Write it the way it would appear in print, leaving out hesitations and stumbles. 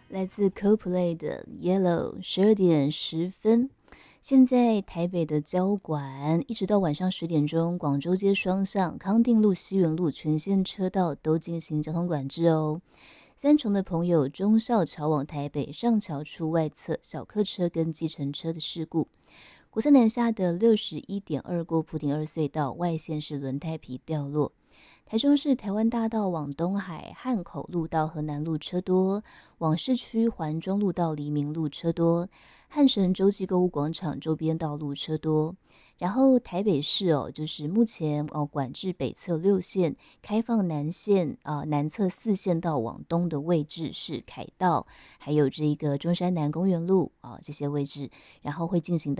来自 Coldplay 的 Yellow， 12点10分。现在台北的交管一直到晚上10点钟，广州街双向、康定路、西园路全线车道都进行交通管制哦。三重的朋友，忠孝桥往台北上桥处外侧小客车跟计程车的事故。国三南下的61.2过普顶二隧道外线是轮胎皮掉落。台中市台湾大道往东海汉口路到河南路车多，往市区环中路到黎明路车多，汉神洲际购物广场周边道路车多。然后台北市就是目前管制北侧6线，开放南线南侧4线道往东的位置是凯道，还有这个中山南公园路这些位置，然后会进行到